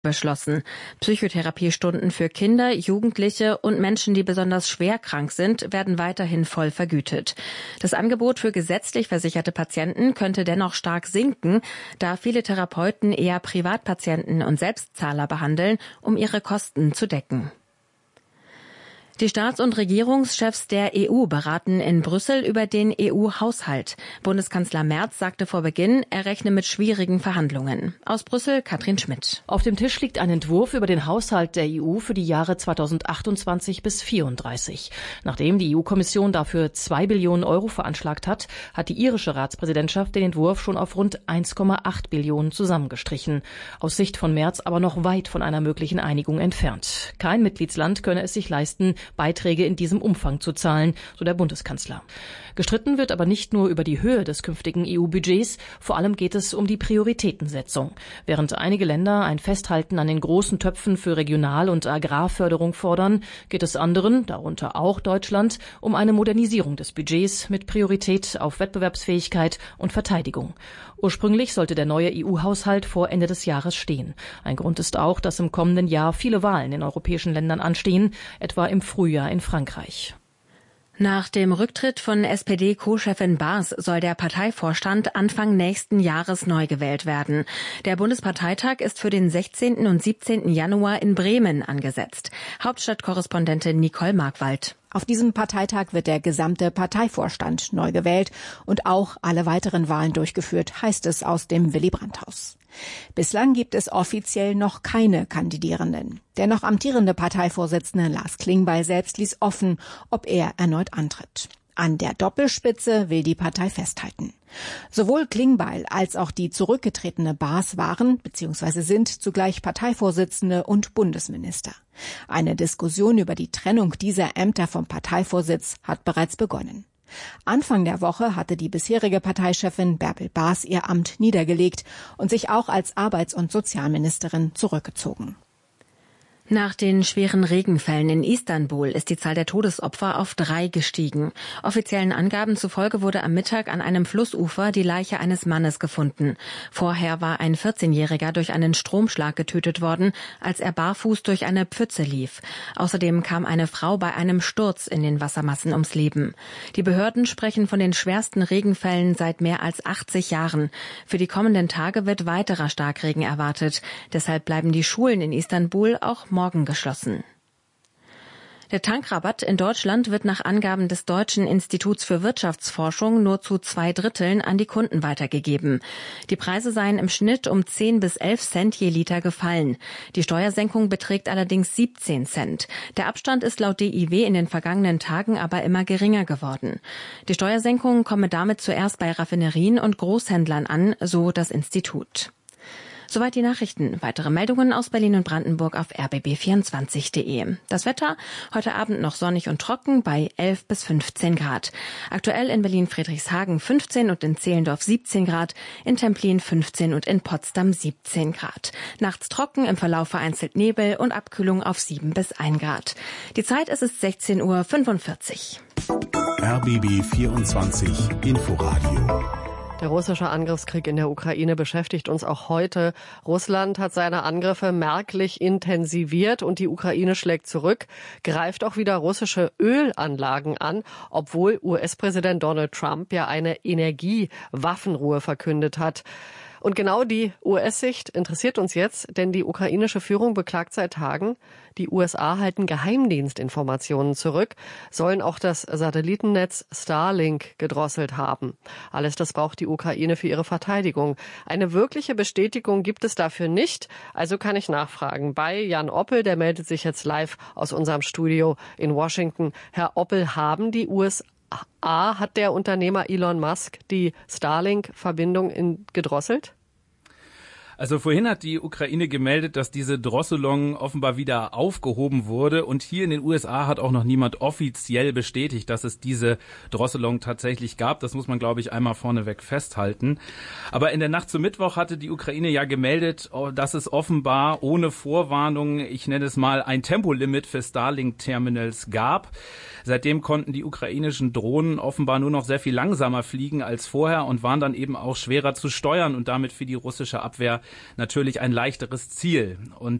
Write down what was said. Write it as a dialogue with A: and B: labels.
A: beschlossen. Psychotherapiestunden für Kinder, Jugendliche und Menschen, die besonders schwer krank sind, werden weiterhin voll vergütet. Das Angebot für gesetzlich versicherte Patienten könnte dennoch stark sinken, da viele Therapeuten eher Privatpatienten und Selbstzahler behandeln, um ihre Kosten zu decken. Die Staats- und Regierungschefs der EU beraten in Brüssel über den EU-Haushalt. Bundeskanzler Merz sagte vor Beginn, er rechne mit schwierigen Verhandlungen. Aus Brüssel Katrin Schmidt.
B: Auf dem Tisch liegt ein Entwurf über den Haushalt der EU für die Jahre 2028 bis 2034. Nachdem die EU-Kommission dafür 2 Billionen Euro veranschlagt hat, hat die irische Ratspräsidentschaft den Entwurf schon auf rund 1,8 Billionen zusammengestrichen. Aus Sicht von Merz aber noch weit von einer möglichen Einigung entfernt. Kein Mitgliedsland könne es sich leisten, Beiträge in diesem Umfang zu zahlen, so der Bundeskanzler. Gestritten wird aber nicht nur über die Höhe des künftigen EU-Budgets, vor allem geht es um die Prioritätensetzung. Während einige Länder ein Festhalten an den großen Töpfen für Regional- und Agrarförderung fordern, geht es anderen, darunter auch Deutschland, um eine Modernisierung des Budgets mit Priorität auf Wettbewerbsfähigkeit und Verteidigung. Ursprünglich sollte der neue EU-Haushalt vor Ende des Jahres stehen. Ein Grund ist auch, dass im kommenden Jahr viele Wahlen in europäischen Ländern anstehen, etwa im Frühjahr in Frankreich.
A: Nach dem Rücktritt von SPD-Co-Chefin Baas soll der Parteivorstand Anfang nächsten Jahres neu gewählt werden. Der Bundesparteitag ist für den 16. und 17. Januar in Bremen angesetzt. Hauptstadtkorrespondentin Nicole Markwald.
C: Auf diesem Parteitag wird der gesamte Parteivorstand neu gewählt und auch alle weiteren Wahlen durchgeführt, heißt es aus dem Willy-Brandt-Haus. Bislang gibt es offiziell noch keine Kandidierenden. Der noch amtierende Parteivorsitzende Lars Klingbeil selbst ließ offen, ob er erneut antritt. An der Doppelspitze will die Partei festhalten. Sowohl Klingbeil als auch die zurückgetretene Baas waren bzw. sind zugleich Parteivorsitzende und Bundesminister. Eine Diskussion über die Trennung dieser Ämter vom Parteivorsitz hat bereits begonnen. Anfang der Woche hatte die bisherige Parteichefin Bärbel Baas ihr Amt niedergelegt und sich auch als Arbeits- und Sozialministerin zurückgezogen.
A: Nach den schweren Regenfällen in Istanbul ist die Zahl der Todesopfer auf 3 gestiegen. Offiziellen Angaben zufolge wurde am Mittag an einem Flussufer die Leiche eines Mannes gefunden. Vorher war ein 14-Jähriger durch einen Stromschlag getötet worden, als er barfuß durch eine Pfütze lief. Außerdem kam eine Frau bei einem Sturz in den Wassermassen ums Leben. Die Behörden sprechen von den schwersten Regenfällen seit mehr als 80 Jahren. Für die kommenden Tage wird weiterer Starkregen erwartet. Deshalb bleiben die Schulen in Istanbul auch morgen geschlossen. Der Tankrabatt in Deutschland wird nach Angaben des Deutschen Instituts für Wirtschaftsforschung nur zu 2/3 an die Kunden weitergegeben. Die Preise seien im Schnitt um 10 bis 11 Cent je Liter gefallen. Die Steuersenkung beträgt allerdings 17 Cent. Der Abstand ist laut DIW in den vergangenen Tagen aber immer geringer geworden. Die Steuersenkung komme damit zuerst bei Raffinerien und Großhändlern an, so das Institut. Soweit die Nachrichten. Weitere Meldungen aus Berlin und Brandenburg auf rbb24.de. Das Wetter heute Abend noch sonnig und trocken bei 11 bis 15 Grad. Aktuell in Berlin-Friedrichshagen 15 und in Zehlendorf 17 Grad, in Templin 15 und in Potsdam 17 Grad. Nachts trocken, im Verlauf vereinzelt Nebel und Abkühlung auf 7 bis 1 Grad. Die Zeit ist 16:45 Uhr.
D: RBB 24 Inforadio.
E: Der russische Angriffskrieg in der Ukraine beschäftigt uns auch heute. Russland hat seine Angriffe merklich intensiviert und die Ukraine schlägt zurück, greift auch wieder russische Ölanlagen an, obwohl US-Präsident Donald Trump ja eine Energiewaffenruhe verkündet hat. Und genau die US-Sicht interessiert uns jetzt, denn die ukrainische Führung beklagt seit Tagen, die USA halten Geheimdienstinformationen zurück, sollen auch das Satellitennetz Starlink gedrosselt haben. Alles das braucht die Ukraine für ihre Verteidigung. Eine wirkliche Bestätigung gibt es dafür nicht, also kann ich nachfragen bei Jan Oppel, der meldet sich jetzt live aus unserem Studio in Washington. Herr Oppel, haben die USA hat der Unternehmer Elon Musk die Starlink-Verbindung gedrosselt?
F: Also vorhin hat die Ukraine gemeldet, dass diese Drosselung offenbar wieder aufgehoben wurde. Und hier in den USA hat auch noch niemand offiziell bestätigt, dass es diese Drosselung tatsächlich gab. Das muss man, glaube ich, einmal vorneweg festhalten. Aber in der Nacht zum Mittwoch hatte die Ukraine ja gemeldet, dass es offenbar ohne Vorwarnung, ich nenne es mal, ein Tempolimit für Starlink-Terminals gab. Seitdem konnten die ukrainischen Drohnen offenbar nur noch sehr viel langsamer fliegen als vorher und waren dann eben auch schwerer zu steuern und damit für die russische Abwehr natürlich ein leichteres Ziel. Und